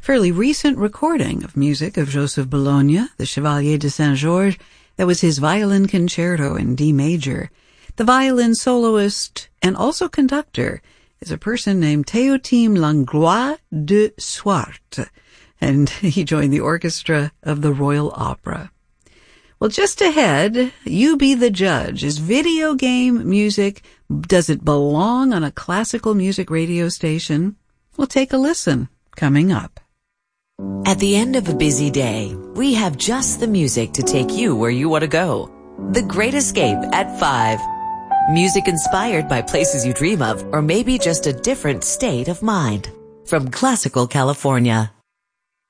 fairly recent recording of music of Joseph Bologna, the Chevalier de Saint-Georges. That was his violin concerto in D major. The violin soloist and also conductor is a person named Théotime Langlois de Swart, and he joined the orchestra of the Royal Opera. Well, just ahead, you be the judge. Is video game music, does it belong on a classical music radio station? Well, take a listen. Coming up. At the end of a busy day, we have just the music to take you where you want to go. The Great Escape at 5. Music inspired by places you dream of, or maybe just a different state of mind. From Classical California.